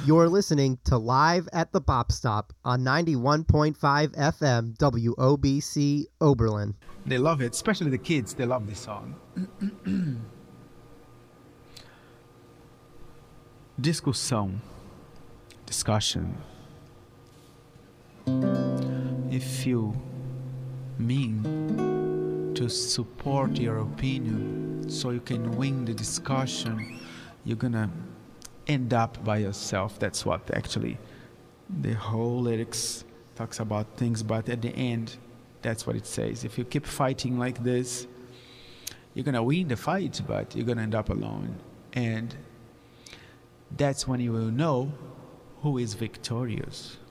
You're listening to Live at the Bop Stop on 91.5 FM WOBC Oberlin. They love it, especially the kids. They love this song. Discussão. Discussion. If you mean to support your opinion so you can win the discussion, you're gonna end up by yourself. That's what actually the whole lyrics talks about things, but at the end, that's what it says. If you keep fighting like this, you're gonna win the fight, but you're gonna end up alone. And that's when you will know who is victorious.